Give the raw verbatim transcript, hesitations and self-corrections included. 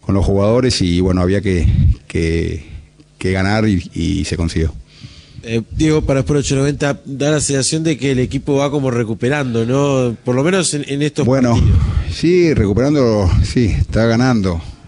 con los jugadores y bueno, había que, que, que ganar y, y se consiguió. Eh, Diego, para Sport ochocientos noventa da la sensación de que el equipo va como recuperando, ¿no? Por lo menos en, en estos bueno, partidos. Sí, recuperando, sí, está ganando.